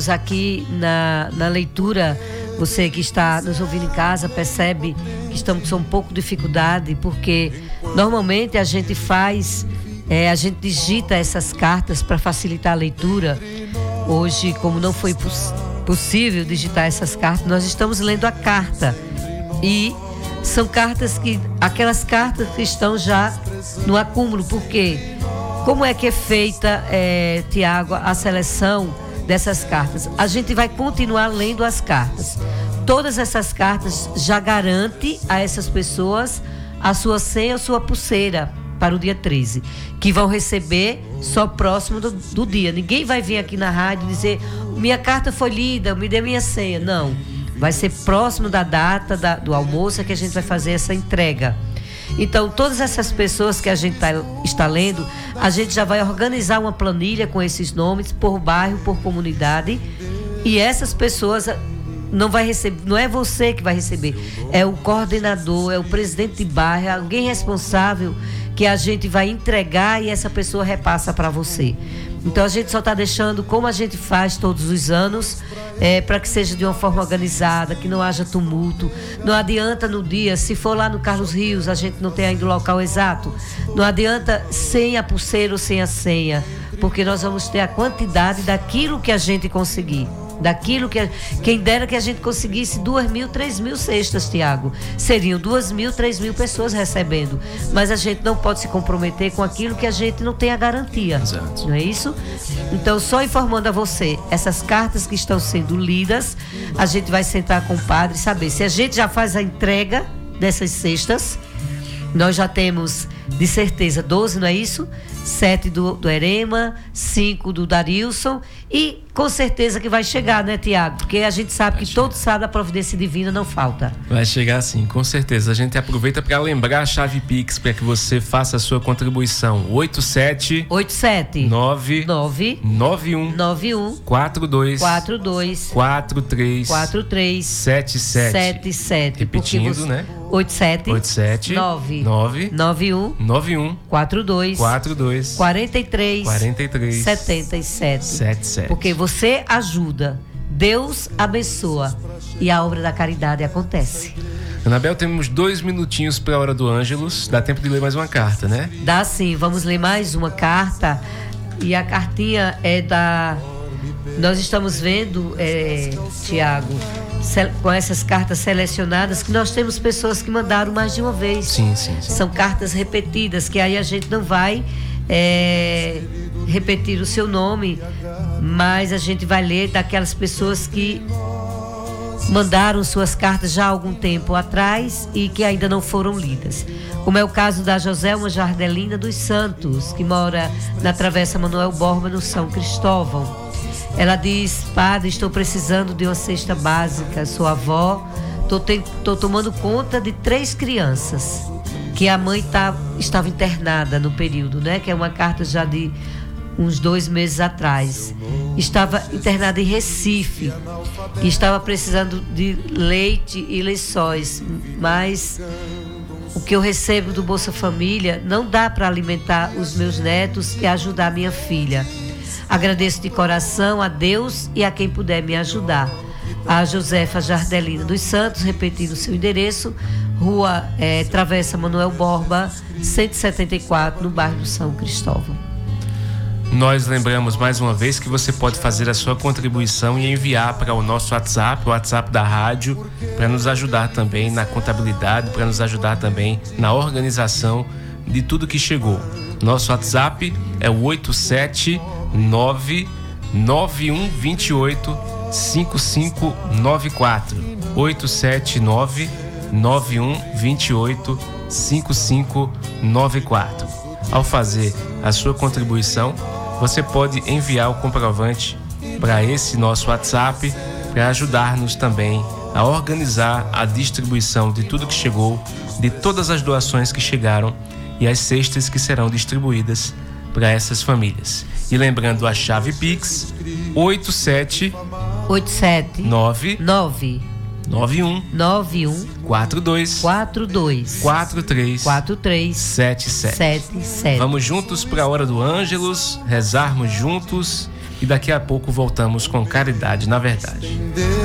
Aqui na leitura, você que está nos ouvindo em casa percebe que estamos com um pouco de dificuldade, porque normalmente a gente a gente digita essas cartas para facilitar a leitura. Hoje, como não foi possível digitar essas cartas, nós estamos lendo a carta, e são aquelas cartas que estão já no acúmulo. Porque como é que é feita, Tiago, a seleção dessas cartas? A gente vai continuar lendo as cartas. Todas essas cartas já garante a essas pessoas a sua senha, a sua pulseira para o dia 13, que vão receber só próximo do dia. Ninguém vai vir aqui na rádio dizer: minha carta foi lida, me dê minha senha. Não, vai ser próximo da data do almoço que a gente vai fazer essa entrega. Então, todas essas pessoas que a gente está lendo, a gente já vai organizar uma planilha com esses nomes, por bairro, por comunidade, e essas pessoas não vai receber, não é você que vai receber, é o coordenador, é o presidente de bairro, é alguém responsável que a gente vai entregar, e essa pessoa repassa para você. Então a gente só está deixando como a gente faz todos os anos, para que seja de uma forma organizada, que não haja tumulto. Não adianta no dia, se for lá no Carlos Rios, a gente não tem ainda o local exato, não adianta sem a pulseira ou sem a senha, porque nós vamos ter a quantidade daquilo que a gente conseguir. Quem dera que a gente conseguisse 2.000, 3.000 cestas, Tiago. Seriam 2.000, 3.000 pessoas recebendo. Mas a gente não pode se comprometer com aquilo que a gente não tem a garantia. Exato. Não é isso? Então, só informando a você, essas cartas que estão sendo lidas, a gente vai sentar com o padre e saber se a gente já faz a entrega dessas cestas. Nós já temos, de certeza, 12, não é isso? 7 do Erema, 5 do Darilson, e com certeza que vai chegar, né, Tiago? Porque a gente sabe que todo sábado a providência divina não falta. Vai chegar sim, com certeza. A gente aproveita para lembrar a chave Pix para que você faça a sua contribuição. 87 9 91 42 43 77. Repetindo, né? 87 91 42 43 77. Porque você ajuda, Deus abençoa, e a obra da caridade acontece. Anabel, temos 2 minutinhos para a hora do Ângelus. Dá tempo de ler mais uma carta, né? Dá sim, vamos ler mais uma carta. E a cartinha é da... Nós estamos vendo, Tiago, com essas cartas selecionadas, que nós temos pessoas que mandaram mais de uma vez. Sim. São cartas repetidas, que aí a gente não vai repetir o seu nome, mas a gente vai ler daquelas pessoas que mandaram suas cartas já há algum tempo atrás e que ainda não foram lidas. Como é o caso da Joselma Jardelina dos Santos, que mora na Travessa Manuel Borba, no São Cristóvão. Ela diz: padre, estou precisando de uma cesta básica, sou avó, estou tomando conta de 3 crianças, que a mãe estava internada no período, né? Que é uma carta já de uns 2 meses atrás. Estava internada em Recife e estava precisando de leite e lençóis, mas o que eu recebo do Bolsa Família não dá para alimentar os meus netos e ajudar minha filha. Agradeço de coração a Deus e a quem puder me ajudar. A Josefa Jardelina dos Santos, repetindo o seu endereço, Rua Travessa Manuel Borba, 174, no bairro do São Cristóvão. Nós lembramos mais uma vez que você pode fazer a sua contribuição e enviar para o nosso WhatsApp, o WhatsApp da rádio, para nos ajudar também na contabilidade, para nos ajudar também na organização de tudo que chegou. Nosso WhatsApp é o 879 9128 5594. 879 9128 5594. Ao fazer a sua contribuição, você pode enviar o comprovante para esse nosso WhatsApp para ajudar-nos também a organizar a distribuição de tudo que chegou, de todas as doações que chegaram e as cestas que serão distribuídas para essas famílias. E lembrando a chave Pix 87 9 91 42 43 77. Vamos juntos para a hora do Ângelus, rezarmos juntos e daqui a pouco voltamos com Caridade na Verdade.